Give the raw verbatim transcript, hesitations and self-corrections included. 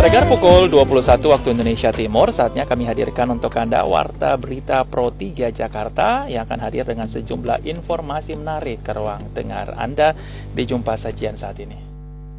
Pendengar, pukul dua puluh satu waktu Indonesia Timur, saatnya kami hadirkan untuk Anda Warta Berita Pro tiga Jakarta yang akan hadir dengan sejumlah informasi menarik ke ruang dengar Anda di Jumpa Sajian saat ini.